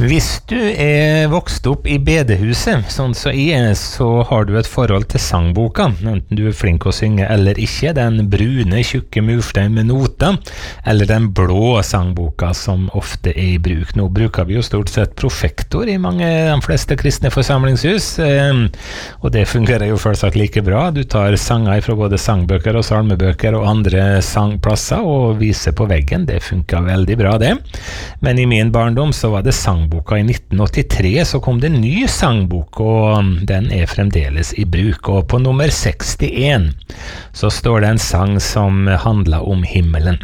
Hvis du vokst opp i bedehuset, sånn så så har du et forhold til sangboka, enten du flink å synge eller ikke, den brune, tjukke murstein med noter, eller den blå sangboka som ofte i bruk. Nå bruker vi jo stort sett profektor i de fleste kristne forsamlingshus, og det fungerer jo selvsagt like bra. Du tar sanger fra både sangbøker og salmebøker og andre sangplasser og viser på veggen. Det funker veldig bra det. Men i min barndom så var det sangboka. I 1983 så kom det en ny sangbok, og den fremdeles i bruk. Og på nummer 61 så står det en sang som handler om himmelen.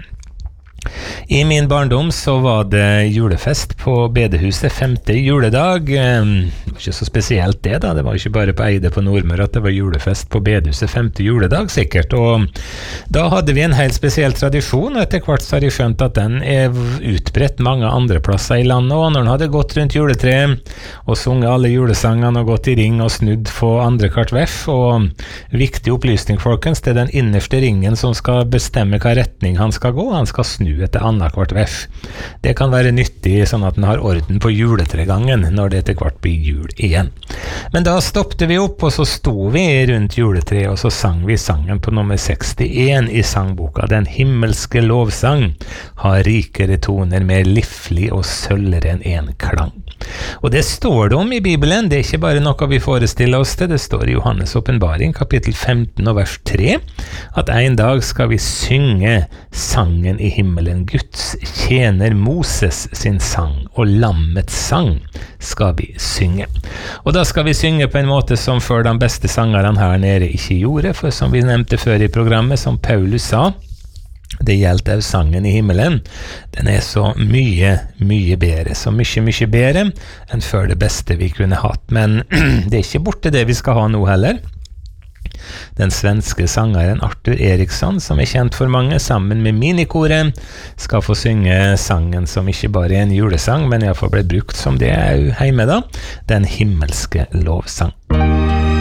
I min barndom så var det julefest på bedehuset 5. juledag. Det var ikke så spesielt det da, det var ikke bare på Eide på Nordmøre at det var julefest på bedehuset 5. juledag sikkert, og da hadde vi en helt spesiell tradisjon, og etter hvert så har jeg skjønt at den utbredt mange andre plasser i landet, og når den hadde gått rundt juletreet og sunget alle julesangene og gått i ring og snudd på andre kvart veff, og viktig opplysning folkens, det den innerste ringen som skal bestemme hva retning han skal gå, han skal snu etter annet hvert veff. Det kan være nyttig sånn at den har orden på juletregangen når det etter hvert blir jul igjen. Men da stoppte vi opp, og så sto vi rundt juletreet, og så sang vi sangen på nummer 61 i sangboka. Den himmelske lovsang har rikere toner, mer livlig og sølvere enn en klang. Og det står det om i Bibelen, det ikke bare noe vi forestiller oss det står i Johannes åpenbaring, kapittel 15 og vers 3, at en dag skal vi synge sangen i himmelen. Guds tjener Moses sin sang, og lammets sang skal vi synge. Og da skal vi synge på en måte som før de beste sangerne her nede ikke gjorde, for som vi nevnte før i programmet, som Paulus sa, det gjelder av sangen i himmelen. Den så mye, mye bedre. Så mye bedre enn før det beste vi kunne hatt. Men det ikke borte det vi skal ha nå heller. Den svenske sangeren Arthur Eriksson, som kjent for mange, sammen med minikoret, skal få synge sangen som ikke bare en julesang, men i hvert fall ble brukt som det hjemme da. Den himmelske lovsang.